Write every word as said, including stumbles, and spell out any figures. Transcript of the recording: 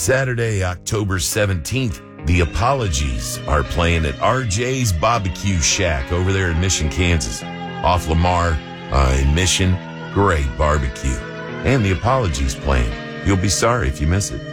Saturday, October seventeenth, The Apologies are playing at R J's Barbecue Shack over there in Mission, Kansas. Off Lamar uh, in Mission. Great barbecue. And The Apologies playing. You'll be sorry if you miss it.